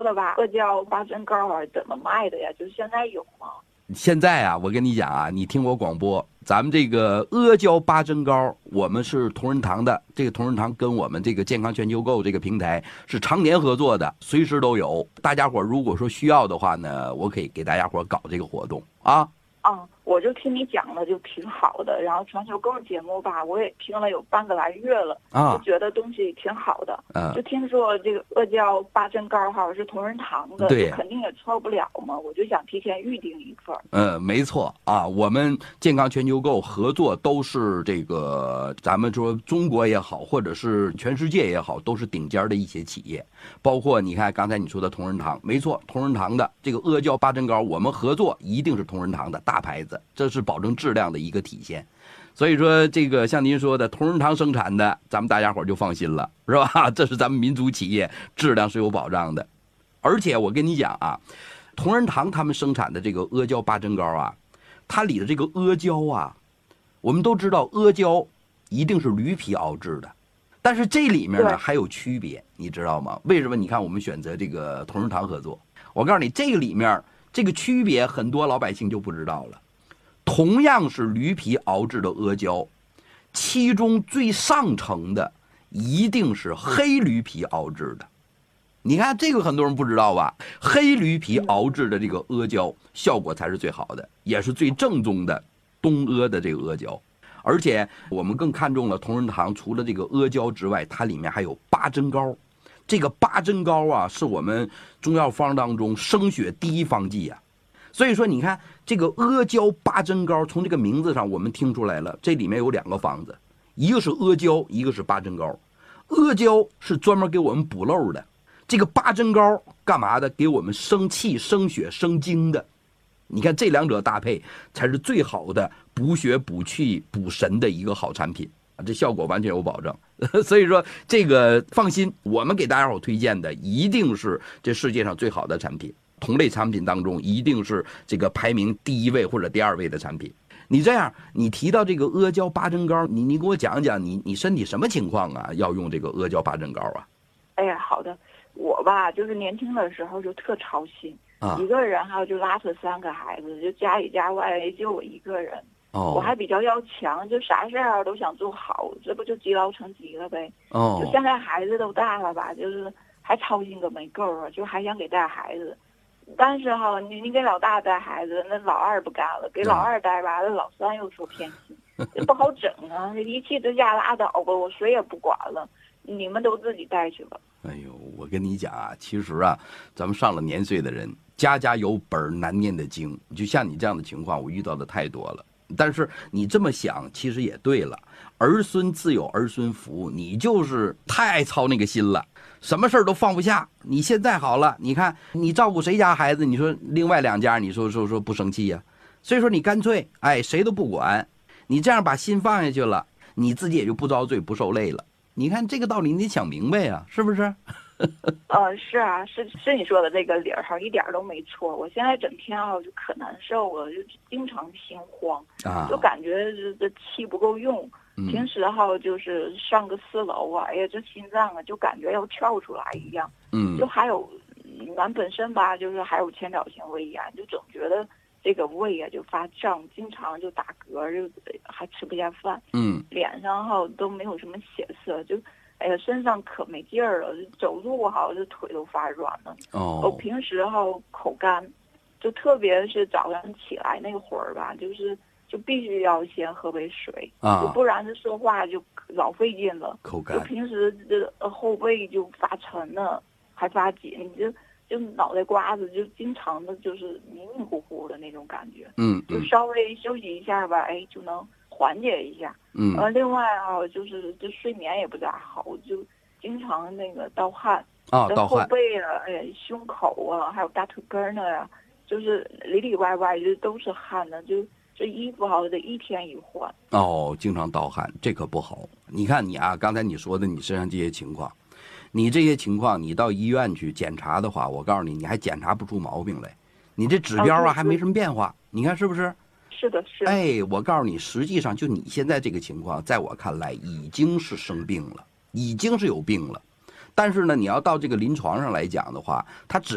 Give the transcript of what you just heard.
了吧？阿胶八珍糕啊，怎么卖的呀？就是现在有吗？ 现在啊，我跟你讲啊，你听我广播，咱们这个阿胶八珍糕，我们是同仁堂的，这个同仁堂跟我们这个健康全球购这个平台是常年合作的，随时都有。大家伙如果说需要的话呢，我可以给大家伙搞这个活动啊。 我就听你讲的就挺好的，然后全球购节目吧，我也听了有半个来月了，就觉得东西挺好的。就听说这个阿胶八珍糕哈是同仁堂的， 对， 肯定也错不了嘛，我就想提前预定一份。 没错啊，我们健康全球购合作都是这个，咱们说中国也好，或者是全世界也好，都是顶尖的一些企业，包括你看刚才你说的同仁堂，没错，同仁堂的这个阿胶八珍糕，我们合作一定是同仁堂的大牌子。这是保证质量的一个体现，所以说这个像您说的同仁堂生产的，咱们大家伙就放心了，是吧？这是咱们民族企业，质量是有保障的。而且我跟你讲啊，同仁堂他们生产的这个阿胶八珍糕啊，它里的这个阿胶啊，我们都知道阿胶一定是驴皮熬制的，但是这里面呢还有区别，你知道吗？为什么？你看我们选择这个同仁堂合作，我告诉你，这个里面这个区别很多老百姓就不知道了。同样是驴皮熬制的阿胶，其中最上乘的一定是黑驴皮熬制的。你看这个很多人不知道吧？黑驴皮熬制的这个阿胶效果才是最好的，也是最正宗的东阿的这个阿胶。而且我们更看重了同仁堂除了这个阿胶之外，它里面还有八珍糕。这个八珍糕啊，是我们中药方当中生血第一方剂啊。所以说你看这个阿胶八珍糕，从这个名字上我们听出来了，这里面有两个方子，一个是阿胶，一个是八珍糕。阿胶是专门给我们补漏的，这个八珍糕干嘛的？给我们生气生血生精的。你看这两者搭配才是最好的补血补气补神的一个好产品，这效果完全有保证。所以说这个放心，我们给大家伙推荐的一定是这世界上最好的产品，同类产品当中一定是这个排名第一位或者第二位的产品。你这样，你提到这个阿胶八珍糕，你给我讲讲你身体什么情况啊？要用这个阿胶八珍糕啊？ 哎呀，好的，我吧就是年轻的时候就特操心，一个人还有就拉扯3个孩子，就家里家外就我一个人。我还比较要强，就啥事儿都想做好，这不就积劳成疾了呗？就现在孩子都大了吧，就是还操心个没够啊，就还想给带孩子。但是哈，你给老大带孩子，那老二不干了；给老二带吧，那老三又说偏心，这不好整啊！一气之下拉倒吧，我谁也不管了，你们都自己带去吧。 哎呦，我跟你讲啊，其实啊，咱们上了年岁的人，家家有本难念的经。就像你这样的情况，我遇到的太多了。但是你这么想，其实也对了。儿孙自有儿孙福，你就是太爱操那个心了，什么事儿都放不下。你现在好了，你看你照顾谁家孩子，你说另外2家，你说不生气呀？所以说你干脆谁都不管，你这样把心放下去了，你自己也就不遭罪不受累了。你看这个道理你得想明白呀，是不是？ 是啊，是你说的这个理儿哈，一点都没错。我现在整天就可难受了，就经常心慌，就感觉这气不够用。平时就是上个4楼啊，哎呀，这心脏就感觉要跳出来一样。就还有咱本身吧，就是还有前列腺胃炎，就总觉得这个胃就发胀，经常就打嗝，就还吃不下饭。脸上都没有什么血色，就。哎呀，身上可没劲儿了，走路这腿都发软了。我平时口干，就特别是早上起来那会儿吧，就必须要先喝杯水就不然这说话就老费劲了。 口干， 就平时这后背就发沉了，还发紧，就脑袋瓜子就经常的就是迷迷糊糊的那种感觉。就稍微休息一下吧，就能缓解一下。另外就是这睡眠也不咋好，就经常那个盗汗后背啊，胸口啊，还有大腿根那呀，就是里里外外就都是汗的，就这衣服得1天1换。 经常盗汗，这可不好。你看你啊，刚才你说的你身上这些情况，你这些情况你到医院去检查的话，我告诉你，你还检查不出毛病来，你这指标还没什么变化，你看是不是？ 是的，是。 我告诉你，实际上就你现在这个情况，在我看来已经是生病了，已经是有病了。但是呢，你要到这个临床上来讲的话，它只